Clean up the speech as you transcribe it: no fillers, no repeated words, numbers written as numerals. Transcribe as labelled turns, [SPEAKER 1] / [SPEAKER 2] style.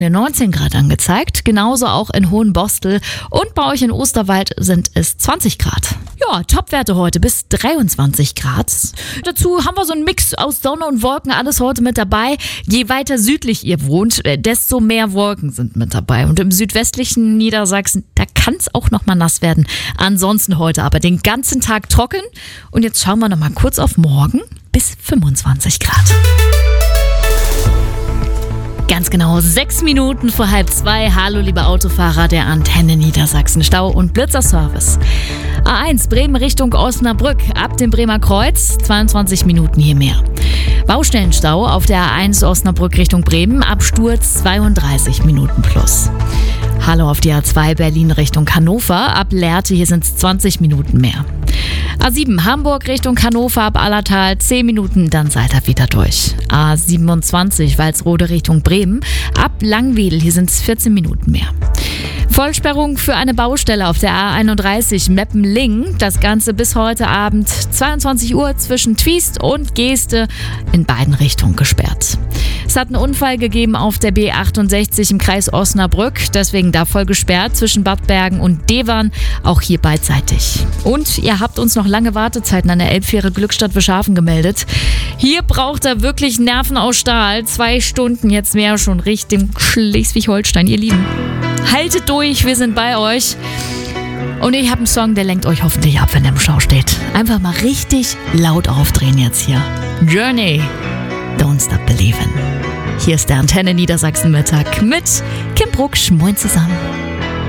[SPEAKER 1] 19 Grad angezeigt, genauso auch in Hohenbostel und bei euch in Osterwald sind es 20 Grad. Ja, Topwerte heute bis 23 Grad. Dazu haben wir so einen Mix aus Sonne und Wolken, alles heute mit dabei. Je weiter südlich ihr wohnt, desto mehr Wolken sind mit dabei. Und im südwestlichen Niedersachsen, da kann es auch noch mal nass werden. Ansonsten heute aber den ganzen Tag trocken. Und jetzt schauen wir noch mal kurz auf morgen bis 25 Grad. Ganz genau 6 Minuten vor 1:30. Hallo liebe Autofahrer der Antenne Niedersachsen Stau- und Blitzerservice. A1 Bremen Richtung Osnabrück ab dem Bremer Kreuz, 22 Minuten hier mehr. Baustellenstau auf der A1 Osnabrück Richtung Bremen, Absturz 32 Minuten plus. Hallo auf die A2 Berlin Richtung Hannover, ab Lehrte, hier sind es 20 Minuten mehr. A7 Hamburg Richtung Hannover ab Allertal, 10 Minuten, dann seid ihr wieder durch. A27 Walsrode Richtung Bremen, ab Langwedel, hier sind es 14 Minuten mehr. Vollsperrung für eine Baustelle auf der A31 Meppen-Lingen. Das Ganze bis heute Abend 22 Uhr zwischen Twiest und Geeste in beiden Richtungen gesperrt. Es hat einen Unfall gegeben auf der B68 im Kreis Osnabrück, deswegen da voll gesperrt zwischen Bad Bergen und Devern, auch hier beidseitig. Und ihr habt uns noch lange Wartezeiten an der Elbfähre Glückstadt-Wischhafen gemeldet. Hier braucht er wirklich Nerven aus Stahl. 2 Stunden jetzt mehr schon Richtung Schleswig-Holstein, ihr Lieben. Haltet durch, wir sind bei euch. Und ich habe einen Song, der lenkt euch hoffentlich ab, wenn ihr im Stau steht. Einfach mal richtig laut aufdrehen jetzt hier. Journey, Don't Stop Believin'. Hier ist der Antenne Niedersachsen Mittag mit Kim Brucksch. Moin zusammen.